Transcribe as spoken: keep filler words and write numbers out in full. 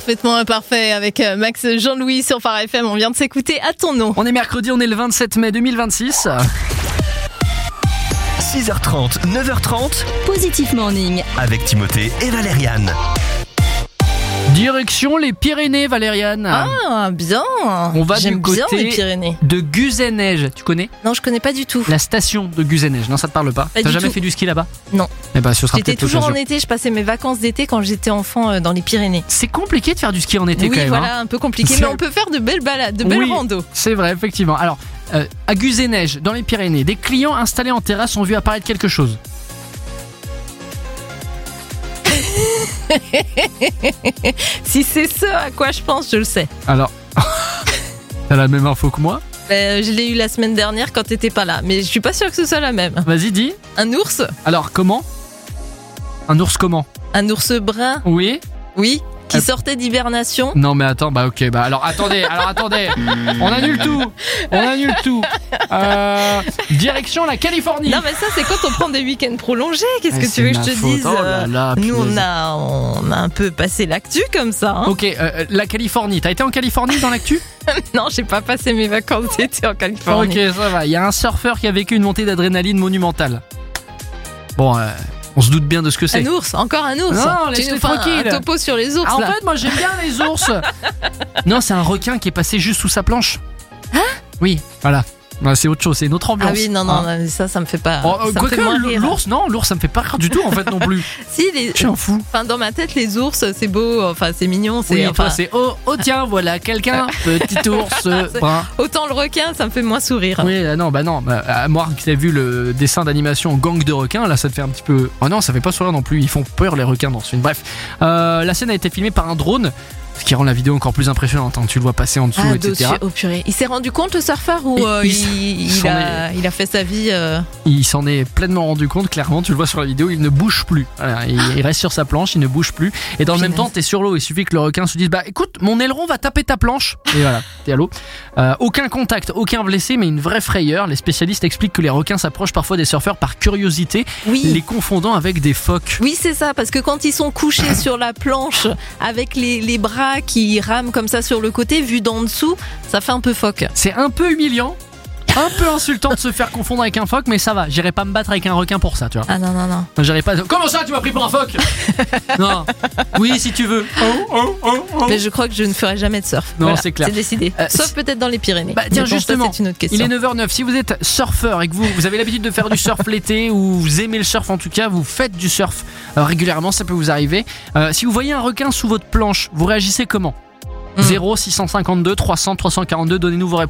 Parfaitement imparfait avec Max Jean-Louis sur Phare F M. On vient de s'écouter à ton nom. On est mercredi, on est le vingt-sept mai deux mille vingt-six. six heures trente, neuf heures trente. Positif Morning. Avec Timothée et Valériane. Direction les Pyrénées, Valériane. Ah, bien. On va J'aime du bien côté les Pyrénées. de Guzeneige. Tu connais Non, je connais pas du tout. la station de Guzeneige? Non, ça te parle pas. Pas T'as du jamais tout. fait du ski là-bas? Non. Eh ben, ce sera J'étais peut-être toujours en l'occasion. été, je passais mes vacances d'été quand j'étais enfant euh, dans les Pyrénées. C'est compliqué de faire du ski en été Oui, quand même. voilà, hein. un peu compliqué, C'est- mais on peut faire de belles balades, de belles Oui. randos. C'est vrai, effectivement. Alors, euh, à Guzeneige, dans les Pyrénées, des clients installés en terrasse ont vu apparaître quelque chose. Si c'est ce à quoi je pense, je le sais. Alors, t'as la même info que moi? Euh, je l'ai eu la semaine dernière quand t'étais pas là, mais je suis pas sûre que ce soit la même. Vas-y, dis. Un ours Alors, comment? Un ours comment? Un ours brun, Oui. oui, qui Euh, sortait d'hibernation. Non mais attends, bah ok, bah alors attendez, alors attendez, on annule tout, on annule tout. Euh, direction la Californie. Non, mais ça, c'est quand on prend des week-ends prolongés. Qu'est-ce Eh, que c'est tu veux que je ma te faute. dise? Oh là là, Nous, on punaise. a, on a un peu passé l'actu comme ça. Hein. Ok, euh, la Californie, t'as été en Californie dans l'actu? Non, j'ai pas passé mes vacances d'été en Californie. Ok, ça va, il y a un surfeur qui a vécu une montée d'adrénaline monumentale. Bon, euh, on se doute bien de ce que c'est. Un ours, encore un ours. Non, tu laisse-les nous fais un- tranquilles. un topo sur les ours. Ah, en là. fait, moi j'aime bien les ours. Non, c'est un requin qui est passé juste sous sa planche. Hein? Oui, voilà. Ouais, c'est autre chose, c'est une autre ambiance. Ah oui, non, non, Hein. non, ça, ça me fait pas. Oh, euh, ça me quoique, fait moins l- rire. l'ours, non, l'ours ça me fait pas rire du tout en fait non plus. Si, les... Je suis un fou. enfin, dans ma tête, les ours, c'est beau, enfin, c'est mignon. C'est, Oui, enfin, toi c'est oh, oh tiens, voilà quelqu'un, petit ours brun. autant le requin, ça me fait moins sourire. Oui, euh, non, bah non. Bah, euh, moi qui t'ai vu le dessin d'animation Gang de requins, là ça te fait un petit peu. Oh non, ça fait pas sourire non plus. Ils font peur les requins dans ce film. Bref, euh, la scène a été filmée par un drone, ce qui rend la vidéo encore plus impressionnante. Hein. Tu le vois passer en dessous, Ah, et cetera. dossier, oh purée. Il s'est rendu compte, le surfeur, ou Il- euh, il il, s- il il s'en a, il a fait sa vie euh, Il s'en est pleinement rendu compte, clairement. Tu le vois sur la vidéo, il ne bouge plus. Voilà, il, il reste sur sa planche, il ne bouge plus. Et dans le même Punaise. temps, t'es sur l'eau. Il suffit que le requin se dise bah écoute, mon aileron va taper ta planche. Et voilà, t'es à l'eau. Euh, aucun contact, aucun blessé, mais une vraie frayeur. Les spécialistes expliquent que les requins s'approchent parfois des surfeurs par curiosité, Oui. les confondant avec des phoques. Oui, c'est ça, parce que quand ils sont couchés sur la planche avec les, les bras qui rament comme ça sur le côté, vu d'en dessous, ça fait un peu phoque. C'est un peu humiliant, un peu insultant de se faire confondre avec un phoque, mais ça va. J'irai pas me battre avec un requin pour ça, tu vois. Ah non, non, non. J'irai pas. Comment ça, tu m'as pris pour un phoque? Non. Oui, si tu veux. Oh, oh, oh, oh. Mais je crois que je ne ferai jamais de surf. Non, Voilà, c'est clair. C'est décidé. Euh, Sauf c'est- peut-être dans les Pyrénées. Bah tiens, Mais bon, ça, justement, c'est une autre question. il est neuf heures neuf. Si vous êtes surfeur et que vous, vous avez l'habitude de faire du surf l'été ou vous aimez le surf en tout cas, vous faites du surf euh, régulièrement, ça peut vous arriver. Euh, si vous voyez un requin sous votre planche, vous réagissez comment? Mm. zéro six cent cinquante-deux trois cents trois cent quarante-deux, donnez-nous vos réponses.